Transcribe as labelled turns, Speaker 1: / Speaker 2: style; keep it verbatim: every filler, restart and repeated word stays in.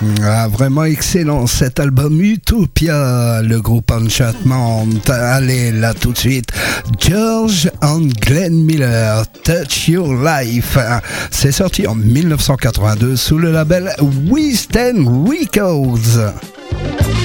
Speaker 1: Ah, vraiment excellent cet album Utopia, le groupe Enchantment. Allez, là tout de suite, George and Glenn Miller, Touch Your Life. C'est sorti en mille neuf cent quatre-vingt-deux sous le label West End Records.